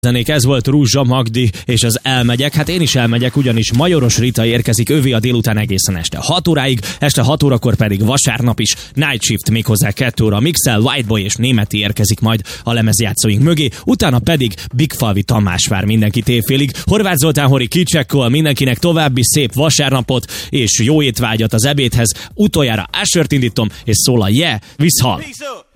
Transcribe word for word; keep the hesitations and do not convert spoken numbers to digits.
Zenék, ez volt Rúzsa Magdi, és az elmegyek. Hát én is elmegyek, ugyanis Majoros Rita érkezik, ővé a délután egészen este hat óráig, este hat órakor pedig vasárnap is Night Shift, méghozzá kettő óra. Mixel, Whiteboy és Németi érkezik majd a lemezjátszóink mögé, utána pedig Bigfalvi Tamás vár mindenkit éjfélig. Horváth Zoltán Hori kicsekkol, mindenkinek további szép vasárnapot és jó étvágyat az ebédhez. Utoljára Ashert indítom, és szól a Yeah, visszhal!